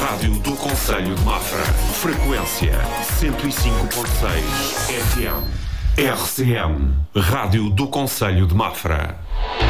Rádio do Concelho de Mafra. Frequência 105.6 FM. RCM, Rádio do Concelho de Mafra.